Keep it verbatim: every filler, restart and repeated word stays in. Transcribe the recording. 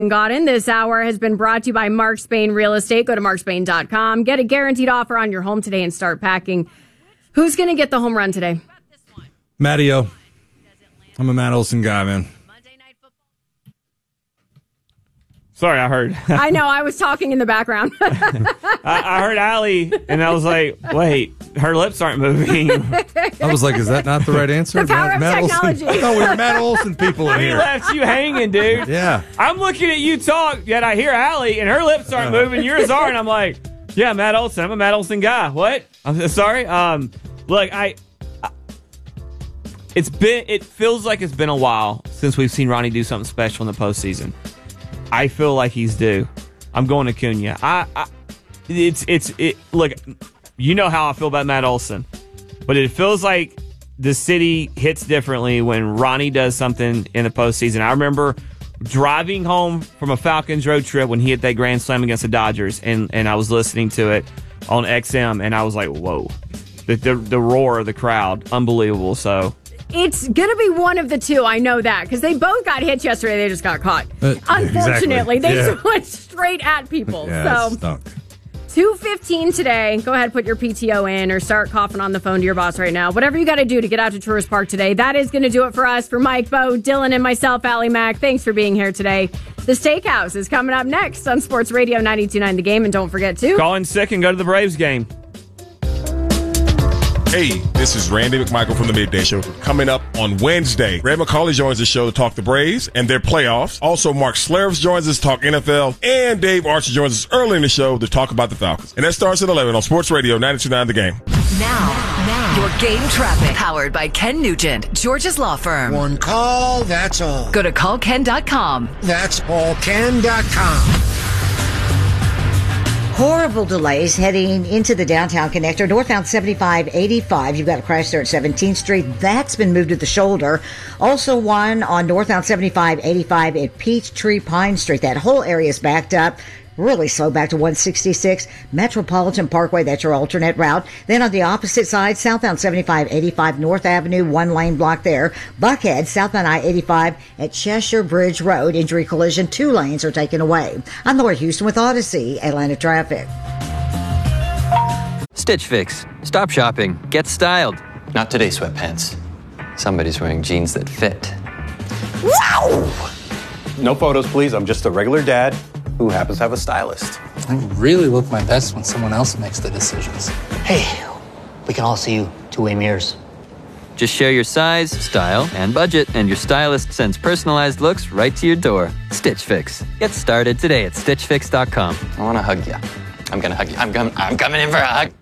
Gotten. This hour has been brought to you by Mark Spain Real Estate. Go to mark spain dot com. Get a guaranteed offer on your home today and start packing. Who's going to get the home run today? Matty-O. I'm a Matt Olson guy, man. Sorry, I heard. I know, I was talking in the background. I, I heard Allie, and I was like, wait, her lips aren't moving. I was like, is that not the right answer? The power Matt, of Matt technology. Olson. No, we were Matt Olson people in We here. left you hanging, dude. Yeah. I'm looking at you talk, yet I hear Allie, and her lips aren't moving. Yours are, and I'm like, yeah, Matt Olson. I'm a Matt Olson guy. What? I'm sorry. Um, look, I, I. It's been. It feels like it's been a while since we've seen Ronnie do something special in the postseason. I feel like he's due. I'm going to Cunha. I, I. It's. It's. It. Look, you know how I feel about Matt Olson, but it feels like the city hits differently when Ronnie does something in the postseason. I remember driving home from a Falcons road trip when he hit that grand slam against the Dodgers, and, and I was listening to it on X M, and I was like, whoa. The, the, the roar of the crowd, unbelievable. So It's going to be one of the two. I know that because they both got hit yesterday. They just got caught. Uh, Unfortunately, exactly. they Yeah. just went straight at people. Yeah, so stunk. two fifteen today. Go ahead, put your P T O in or start coughing on the phone to your boss right now. Whatever you got to do to get out to Truist Park today. That is going to do it for us. For Mike, Bo, Dylan, and myself, Allie Mack, thanks for being here today. The Steakhouse is coming up next on Sports Radio ninety-two point nine The Game. And don't forget to call in sick and go to the Braves game. Hey, this is Randy McMichael from the Midday Show. Coming up on Wednesday, Red McCauley joins the show to talk the Braves and their playoffs. Also, Mark Slerves joins us to talk N F L, and Dave Archer joins us early in the show to talk about the Falcons. And that starts at eleven on Sports Radio ninety-two point nine The Game. Now, now, your game traffic, powered by Ken Nugent, George's Law Firm. One call, that's all. Go to call ken dot com. That's all ken dot com. Horrible delays heading into the downtown connector. Northbound seventy-five eighty-five. You've got a crash there at seventeenth Street. That's been moved to the shoulder. Also one on northbound seventy-five eighty-five at Peachtree Pine Street. That whole area is backed up. Really slow back to one sixty-six Metropolitan Parkway. That's your alternate route. Then on the opposite side, southbound seventy-five eighty-five North Avenue, one lane block there. Buckhead, southbound I eighty-five at Cheshire Bridge Road. Injury collision, two lanes are taken away. I'm Laura Houston with Odyssey, Atlanta traffic. Stitch Fix. Stop shopping. Get styled. Not today, sweatpants. Somebody's wearing jeans that fit. Wow! No photos, please. I'm just a regular dad who happens to have a stylist. I really look my best when someone else makes the decisions. Hey, we can all see you two-way mirrors. Just share your size, style, and budget, and your stylist sends personalized looks right to your door. Stitch Fix. Get started today at stitch fix dot com. I want to hug you. I'm going to hug you. I'm, com- I'm coming in for a hug.